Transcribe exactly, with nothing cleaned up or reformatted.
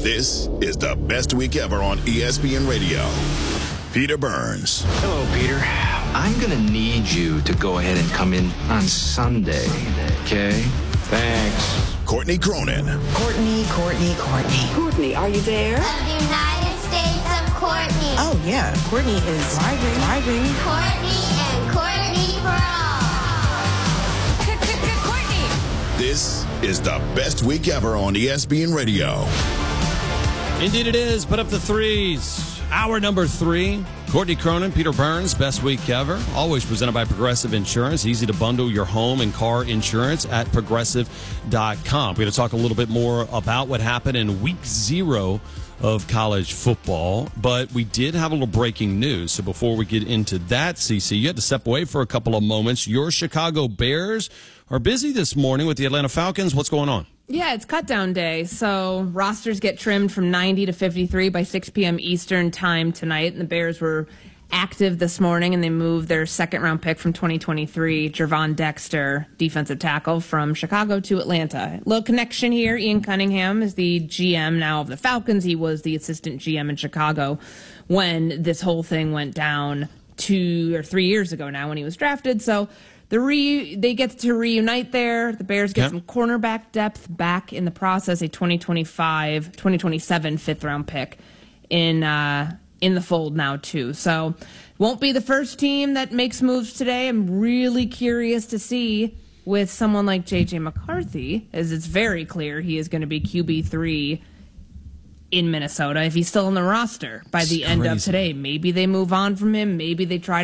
This is the best week ever on E S P N Radio. Peter Burns. Hello, Peter. I'm going to need you to go ahead and come in on Sunday, okay? Thanks. Courtney Cronin. Courtney, Courtney, Courtney. Courtney, are you there? Of the United States of Courtney. Oh, yeah. Courtney is driving, driving. Courtney and Courtney for all. Courtney. This is the best week ever on E S P N Radio. Indeed it is. Put up the threes. Hour number three. Courtney Cronin, Peter Burns, best week ever. Always presented by Progressive Insurance. Easy to bundle your home and car insurance at progressive dot com. We're going to talk a little bit more about what happened in week zero of college football, but we did have a little breaking news. So before we get into that, Cece, you had to step away for a couple of moments. Your Chicago Bears are busy this morning with the Atlanta Falcons. What's going on? Yeah, it's cut down day, so rosters get trimmed from ninety to fifty-three by six p.m. Eastern time tonight, and the Bears were active this morning, and they moved their second-round pick from twenty twenty-three, Gervon Dexter, defensive tackle, from Chicago to Atlanta. Little connection here. Ian Cunningham is the G M now of the Falcons. He was the assistant G M in Chicago when this whole thing went down two or three years ago now when he was drafted, so The re they get to reunite there. The Bears get yeah. some cornerback depth back in the process, a twenty twenty-five, twenty twenty-seven fifth-round pick in uh, in the fold now, too. So won't be the first team that makes moves today. I'm really curious to see with someone like J J McCarthy, as it's very clear he is going to be Q B three in Minnesota if he's still on the roster by the It's end crazy. of today. Maybe they move on from him. Maybe they try